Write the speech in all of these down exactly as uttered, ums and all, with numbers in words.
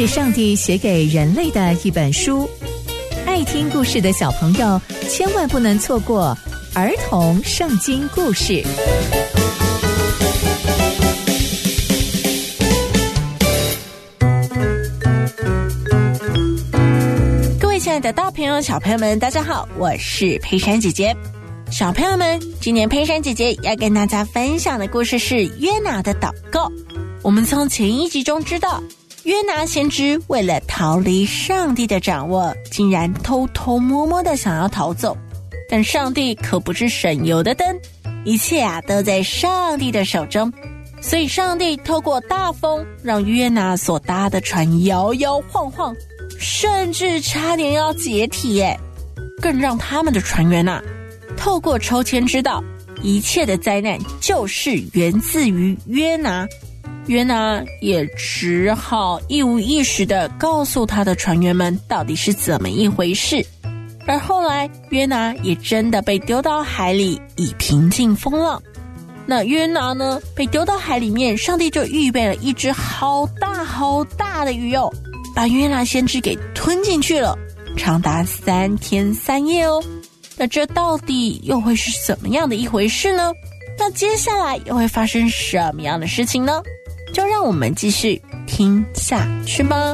是上帝写给人类的一本书，爱听故事的小朋友千万不能错过儿童圣经故事。 各位亲爱的大朋友小朋友们，大家好，我是佩珊姐姐。小朋友们，今年佩珊姐姐要跟大家分享的故事是约拿的祷告。我们从前一集中知道，约拿先知为了逃离上帝的掌握，竟然偷偷摸摸的想要逃走。但上帝可不是省油的灯，一切啊都在上帝的手中。所以上帝透过大风，让约拿所搭的船摇摇晃晃，甚至差点要解体耶。更让他们的船员啊，透过抽签知道，一切的灾难就是源自于约拿。约拿也只好一五一十的告诉他的船员们到底是怎么一回事。而后来约拿也真的被丢到海里，以平静风浪。那约拿呢，被丢到海里面，上帝就预备了一只好大好大的鱼哦，把约拿先知给吞进去了，长达三天三夜哦。那这到底又会是怎么样的一回事呢？那接下来又会发生什么样的事情呢？就让我们继续听下去吧。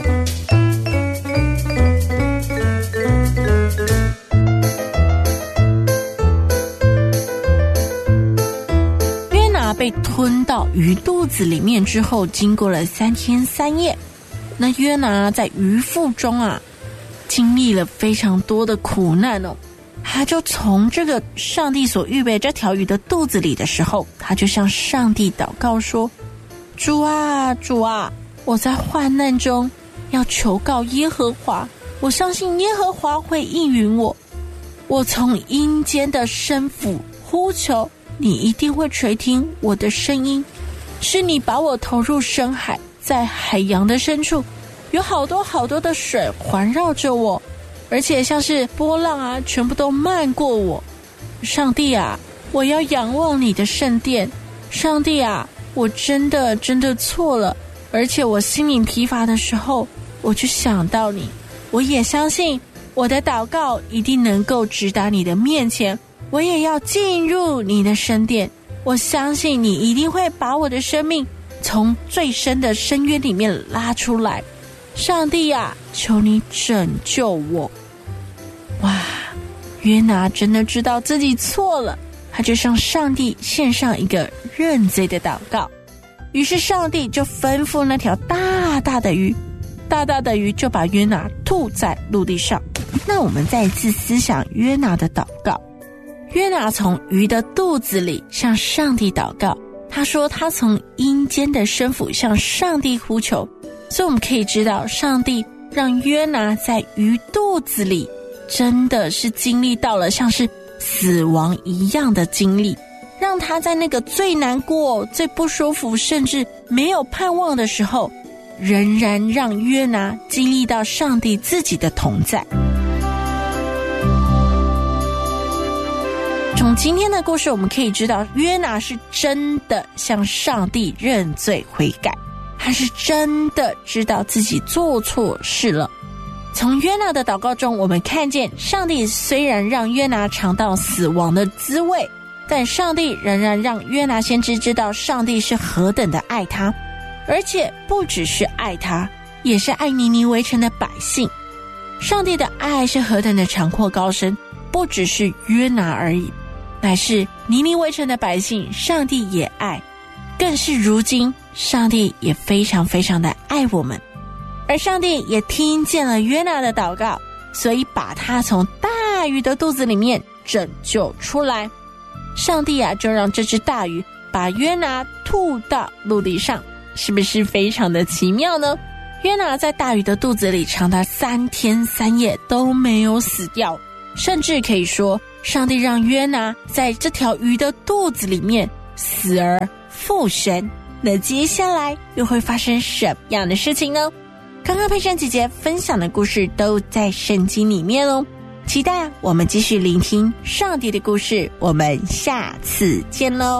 约拿被吞到鱼肚子里面之后，经过了三天三夜，那约拿在鱼腹中啊，经历了非常多的苦难哦。他就从这个上帝所预备这条鱼的肚子里的时候，他就向上帝祷告说，主啊主啊，我在患难中要求告耶和华，我相信耶和华会应允我。我从阴间的深府呼求，你一定会垂听我的声音。是你把我投入深海，在海洋的深处有好多好多的水环绕着我，而且像是波浪啊，全部都漫过我。上帝啊，我要仰望你的圣殿。上帝啊，我真的真的错了，而且我心灵疲乏的时候，我就想到你。我也相信我的祷告一定能够直达你的面前，我也要进入你的圣殿。我相信你一定会把我的生命从最深的深渊里面拉出来。上帝啊，求你拯救我。哇，约拿真的知道自己错了，他就向上帝献上一个认罪的祷告。于是上帝就吩咐那条大大的鱼，大大的鱼就把约拿吐在陆地上。那我们再一次思想约拿的祷告。约拿从鱼的肚子里向上帝祷告，他说他从阴间的深府向上帝呼求。所以我们可以知道，上帝让约拿在鱼肚子里真的是经历到了像是死亡一样的经历，让他在那个最难过、最不舒服，甚至没有盼望的时候，仍然让约拿经历到上帝自己的同在。从今天的故事我们可以知道，约拿是真的向上帝认罪悔改，他是真的知道自己做错事了。从约拿的祷告中，我们看见上帝虽然让约拿尝到死亡的滋味，但上帝仍然让约拿先知知道上帝是何等的爱他，而且不只是爱他，也是爱尼尼微城的百姓。上帝的爱是何等的长阔高深，不只是约拿而已，乃是尼尼微城的百姓，上帝也爱，更是如今上帝也非常非常的爱我们。而上帝也听见了约拿的祷告，所以把他从大鱼的肚子里面拯救出来。上帝啊，就让这只大鱼把约拿吐到陆地上，是不是非常的奇妙呢？约拿在大鱼的肚子里长达三天三夜都没有死掉，甚至可以说上帝让约拿在这条鱼的肚子里面死而复生。那接下来又会发生什么样的事情呢？刚刚佩珊姐姐分享的故事都在圣经里面哦，期待我们继续聆听上帝的故事，我们下次见喽。